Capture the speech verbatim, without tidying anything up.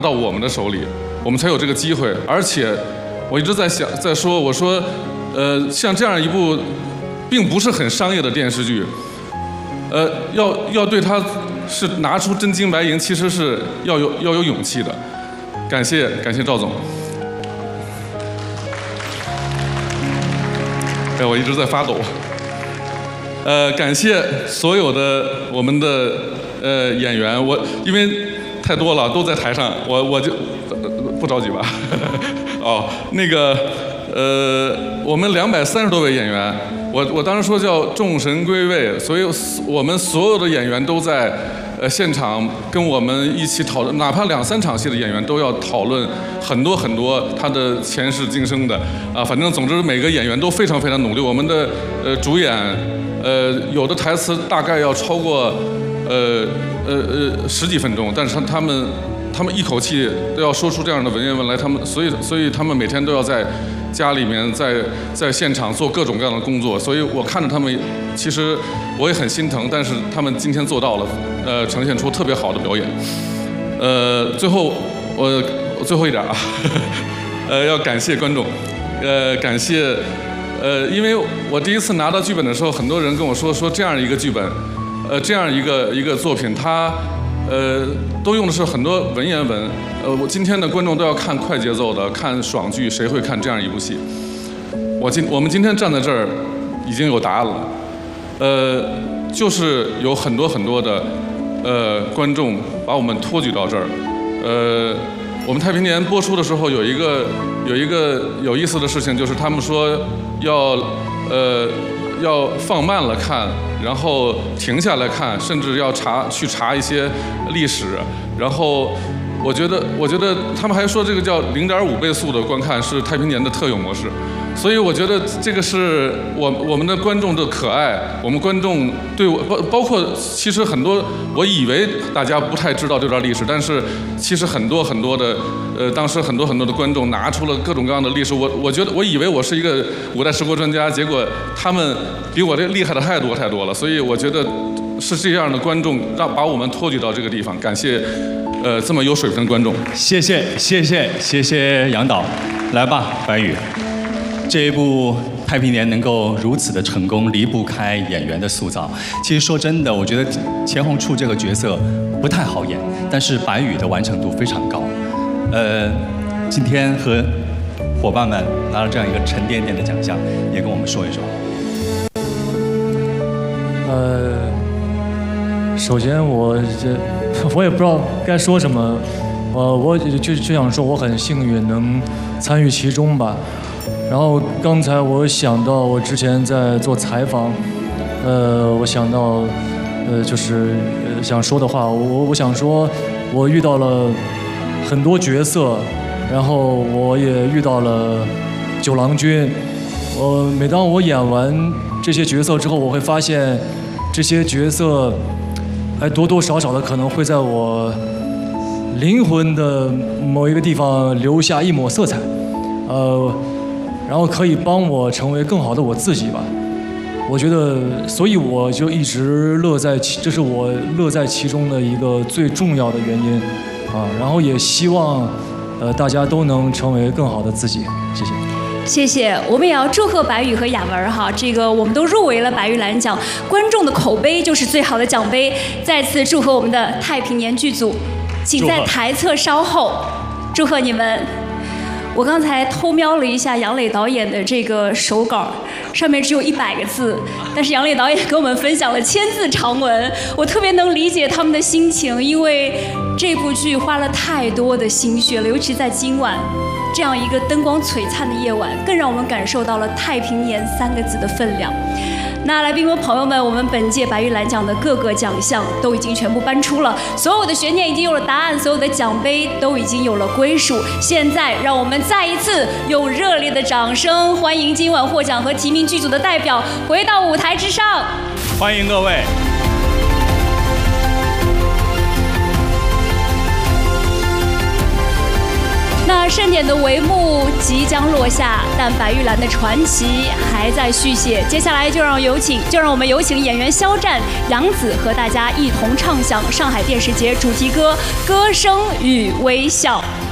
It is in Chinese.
到我们的手里，我们才有这个机会。而且我一直在想，在说，我说，呃，像这样一部并不是很商业的电视剧，呃，要要对它是拿出真金白银，其实是要有要有勇气的。感谢感谢赵总。哎，我一直在发抖。呃，感谢所有的我们的呃演员，我因为太多了，都在台上，我我就不着急吧。哦，那个呃，我们两百三十多位演员，我我当时说叫众神归位，所以我们所有的演员都在呃现场跟我们一起讨论，哪怕两三场戏的演员都要讨论很多很多他的前世今生的啊，反正总之每个演员都非常非常努力。我们的呃主演呃有的台词大概要超过呃呃呃十几分钟，但是他他们他们一口气都要说出这样的文言文来，他们所以所以他们每天都要在家里面在在现场做各种各样的工作，所以我看着他们，其实我也很心疼，但是他们今天做到了，呃，呈现出特别好的表演。呃，最后我最后一点啊，呃，要感谢观众，呃，感谢，呃，因为我第一次拿到剧本的时候，很多人跟我说说这样一个剧本，呃，这样一个一个作品，它呃都用的是很多文言文。呃，我今天的观众都要看快节奏的，看爽剧，谁会看这样一部戏？我今我们今天站在这儿，已经有答案了。呃，就是有很多很多的呃观众把我们托举到这儿。呃，我们太平年播出的时候，有一个有一个有意思的事情，就是他们说要呃要放慢了看，然后停下来看，甚至要查去查一些历史，然后。我觉得，我觉得他们还说这个叫零点五倍速的观看是太平年的特有模式，所以我觉得这个是我我们的观众的可爱，我们观众对我包包括其实很多，我以为大家不太知道这段历史，但是其实很多很多的呃，当时很多很多的观众拿出了各种各样的历史，我我觉得我以为我是一个古代十国专家，结果他们比我这厉害的太多太多了，所以我觉得是这样的观众让把我们托举到这个地方，感谢。呃，这么有水平的观众， 谢谢谢谢谢谢杨导，来吧，白宇，这一部《太平年》能够如此的成功，离不开演员的塑造。其实说真的，我觉得钱红处这个角色不太好演，但是白宇的完成度非常高。呃，今天和伙伴们拿了这样一个沉甸甸的奖项，也跟我们说一说。 呃，首先我这。我也不知道该说什么，呃，我就就想说我很幸运能参与其中吧。然后刚才我想到我之前在做采访，呃，我想到，呃，就是呃想说的话，我我想说，我遇到了很多角色，然后我也遇到了九郎君。我每当我演完这些角色之后，我会发现这些角色。还多多少少的可能会在我灵魂的某一个地方留下一抹色彩，呃，然后可以帮我成为更好的我自己吧。我觉得，所以我就一直乐在其，这是我乐在其中的一个最重要的原因啊。然后也希望，呃，大家都能成为更好的自己。谢谢。 谢谢，我们也要祝贺白宇和雅文哈，这个我们都入围了白玉兰奖，观众的口碑就是最好的奖杯。再次祝贺我们的太平年剧组，请在台侧稍后，祝贺你们。我刚才偷瞄了一下杨磊导演的这个手稿，上面只有一百个字，但是杨磊导演给我们分享了千字长文，我特别能理解他们的心情，因为这部剧花了太多的心血了，尤其在今晚。这样一个灯光璀璨的夜晚，更让我们感受到了太平年三个字的分量。那来宾和朋友们，我们本届白玉兰奖的各个奖项都已经全部颁出了，所有的悬念已经有了答案，所有的奖杯都已经有了归属。现在，让我们再一次用热烈的掌声欢迎今晚获奖和提名剧组的代表回到舞台之上。 欢迎各位。 那剩盛典的帷幕即将落下，但白玉兰的传奇还在续写。接下来就让有请，就让我们有请演员肖战、杨紫和大家一同唱响上海电视节主题歌《歌声与微笑》。